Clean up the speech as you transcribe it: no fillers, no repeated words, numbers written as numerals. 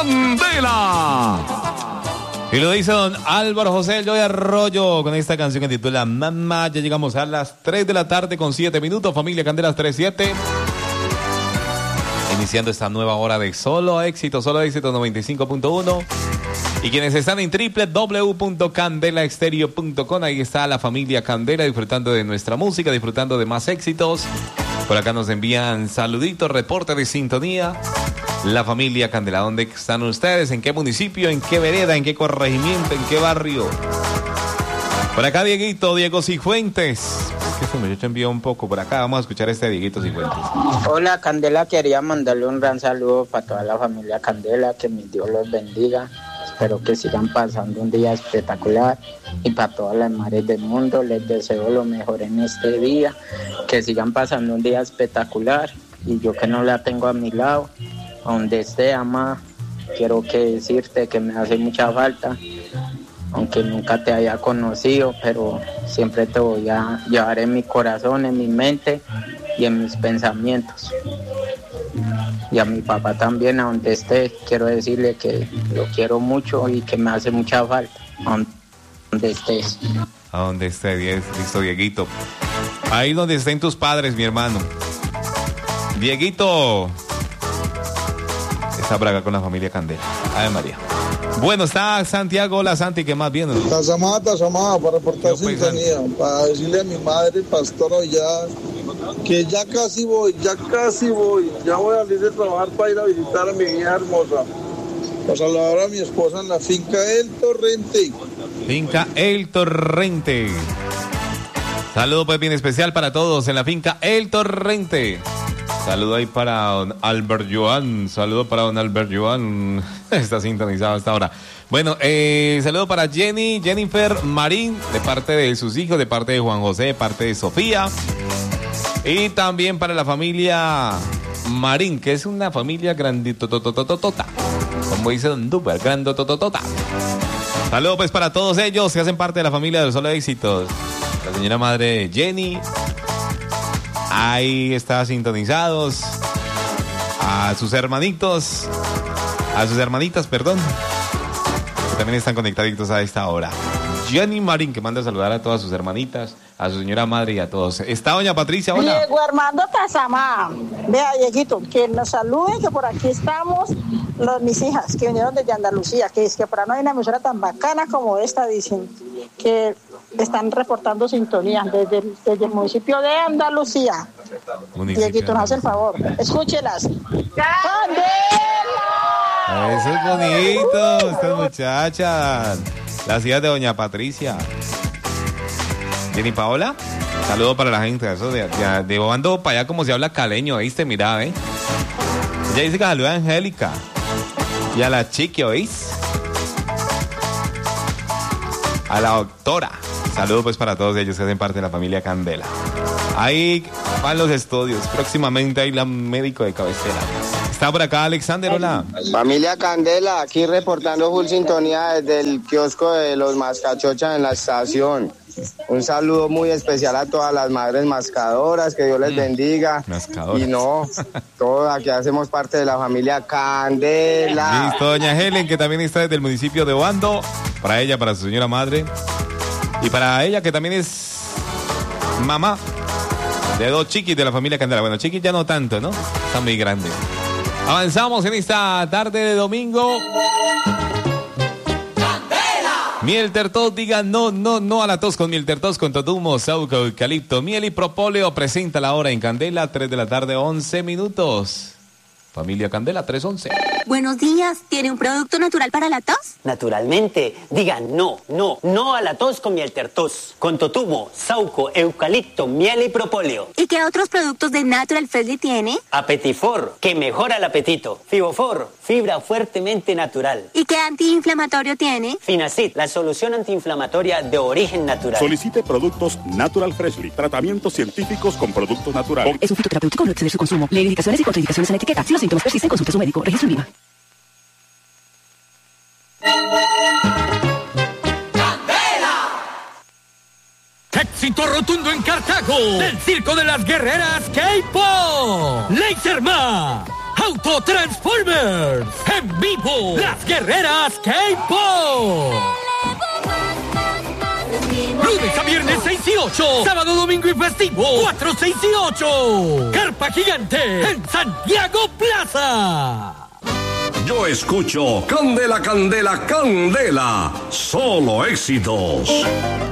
Candela. Y lo dice don Álvaro José El Joy Arroyo con esta canción que titula Mamá. Ya llegamos a las 3 de la tarde con 7 minutos. Familia Candela 3-7. Iniciando esta nueva hora de Solo Éxito 95.1. Y quienes están en www.candelaestereo.com, ahí está la familia Candela disfrutando de nuestra música, disfrutando de más éxitos. Por acá nos envían saluditos, reporte de sintonía. La familia Candela, ¿dónde están ustedes? ¿En qué municipio? ¿En qué vereda? ¿En qué corregimiento? ¿En qué barrio? Por acá Diego Cifuentes. Este muchacho envió un poco por acá. Vamos a escuchar este Dieguito Cifuentes. Hola Candela, quería mandarle un gran saludo para toda la familia Candela, que mi Dios los bendiga. Espero que sigan pasando un día espectacular, y para todas las madres del mundo les deseo lo mejor en este día, que sigan pasando un día espectacular. Y yo que no la tengo a mi lado, donde esté, mamá, quiero decirte que me hace mucha falta, aunque nunca te haya conocido, pero siempre te voy a llevar en mi corazón, en mi mente y en mis pensamientos. Y a mi papá también, a donde esté, quiero decirle que lo quiero mucho y que me hace mucha falta, a donde estés. A donde esté, listo, Dieguito. Ahí donde estén tus padres, mi hermano. Dieguito está por acá con la familia Candela. Ave María. Bueno, está Santiago. Hola, Santi, ¿qué más viene? Tazamada, para reportar sintonía, para decirle a mi madre, pastora Villada, que ya casi voy, ya voy a salir de trabajar para ir a visitar a mi hija hermosa. Para saludar a mi esposa en la finca El Torrente. Finca El Torrente. Saludo pues bien especial para todos en la finca El Torrente. Saludo ahí para don Albert Joan. Saludo para don Albert Joan. Está sintonizado hasta ahora. Bueno, saludo para Jennifer Marín, de parte de sus hijos, de parte de Juan José, de parte de Sofía. Y también para la familia Marín, que es una familia granditotototota. Como dice don Duper, grandotototota. Saludo pues para todos ellos que hacen parte de la familia del Solo Éxitos. La señora madre Jenny. Ahí está sintonizados. A sus hermanitos. A sus hermanitas, perdón. Que también están conectaditos a esta hora. Jenny Marín, que manda a saludar a todas sus hermanitas, a su señora madre y a todos. Está doña Patricia, hola. Diego Armando Tazamá. Vea, Dieguito, que nos salude, que por aquí estamos mis hijas que vinieron desde Andalucía, que es que por ahí no hay una emisora tan bacana como esta, dicen, que están reportando sintonía desde el municipio de Andalucía. Dieguito, nos hace el favor, escúchelas. ¡Candela! Eso es bonito, estas muchachas. Las hijas de doña Patricia. Jenny Paola, saludo para la gente. Eso de ando para allá como se habla caleño, ¿viste? Mira, Ella dice que saluda a Angélica y a la chiqui, ¿oís? A la doctora. Saludos pues para todos ellos que hacen parte de la familia Candela. Ahí van los estudios. Próximamente hay la médico de cabecera. Está por acá Alexander, hola. Familia Candela, aquí reportando full sintonía desde el kiosco de los Mascachochas en la estación. Un saludo muy especial a todas las madres mascadoras, que Dios les bendiga. Mascadoras. Y no, todos aquí hacemos parte de la familia Candela. Listo, doña Helen, que también está desde el municipio de Obando. Para ella, para su señora madre. Y para ella, que también es mamá de dos chiquis de la familia Candela. Bueno, chiquis ya no tanto, ¿no? Están muy grandes. Avanzamos en esta tarde de domingo. Miel Tertos, diga no a la tos con Miel Tertos, con totumo, sauco, eucalipto, miel y propóleo. Presenta la hora en Candela, 3 de la tarde, 11 minutos. Familia Candela, 3:11. Buenos días, ¿tiene un producto natural para la tos? Naturalmente, diga no a la tos con Miel Tertos, con totumo, sauco, eucalipto, miel y propóleo. ¿Y qué otros productos de Natural Freshly tiene? Apetifor, que mejora el apetito. Fibofor, fibra fuertemente natural. ¿Y qué antiinflamatorio tiene? Finacid, la solución antiinflamatoria de origen natural. Solicite productos Natural Freshly, tratamientos científicos con productos naturales. Es un fitoterapéutico, no exceder su consumo. Lee indicaciones y contraindicaciones en la etiqueta. Si los síntomas persisten, consulte a su médico. Registro INVIMA. Éxito rotundo en Cartago del Circo de las Guerreras K-Pop. Laserma, Autotransformers. En vivo. Las Guerreras K-Pop. Lunes a viernes 6 y 8. Sábado, domingo y festivo 4, 6 y 8. Carpa Gigante en Santiago Plaza. Yo escucho Candela, Candela, Candela. Solo éxitos.